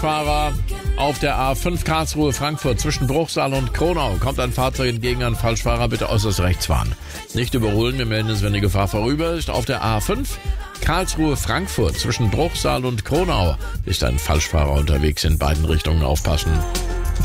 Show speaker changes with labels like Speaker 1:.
Speaker 1: Fahrer auf der A5 Karlsruhe-Frankfurt zwischen Bruchsal und Kronau. Kommt ein Fahrzeug entgegen, ein Falschfahrer, bitte äußerst rechts fahren. Nicht überholen, wir melden es, wenn die Gefahr vorüber ist. Auf der A5 Karlsruhe-Frankfurt zwischen Bruchsal und Kronau ist ein Falschfahrer unterwegs, in beiden Richtungen aufpassen.